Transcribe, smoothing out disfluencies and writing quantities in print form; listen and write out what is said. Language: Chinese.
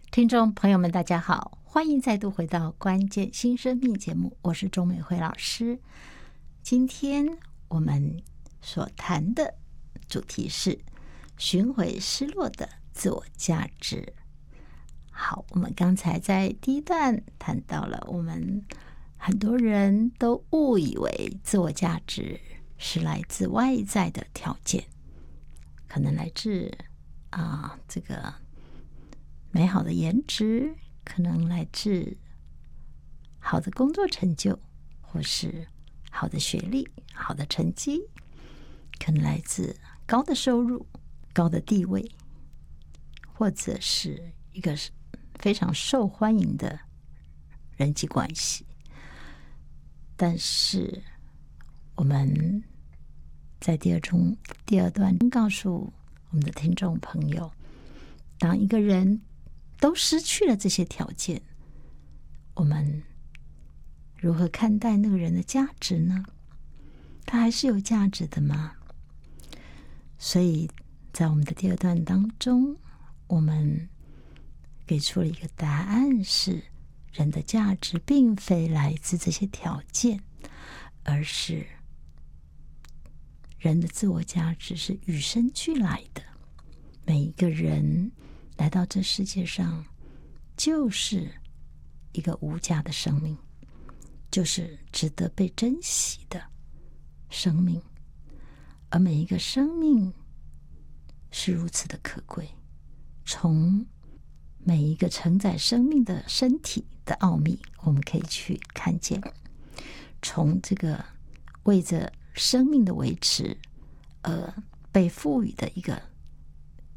听众朋友们，大家好，欢迎再度回到关键新生命节目，我是钟美惠老师。今天我们所谈的主题是寻回失落的自我价值。好，我们刚才在第一段谈到了，我们很多人都误以为自我价值是来自外在的条件，可能来自这个美好的颜值，可能来自好的工作成就，或是好的学历、好的成绩，可能来自高的收入、高的地位，或者是一个非常受欢迎的人际关系。但是我们在第二段告诉我们的听众朋友，当一个人都失去了这些条件，我们如何看待那个人的价值呢？他还是有价值的吗？所以在我们的第二段当中，我们给出了一个答案，是人的价值并非来自这些条件，而是人的自我价值是与生俱来的。每一个人来到这世界上，就是一个无价的生命，就是值得被珍惜的生命。而每一个生命是如此的可贵，从每一个承载生命的身体的奥秘，我们可以去看见，从这个为着生命的维持而被赋予的一个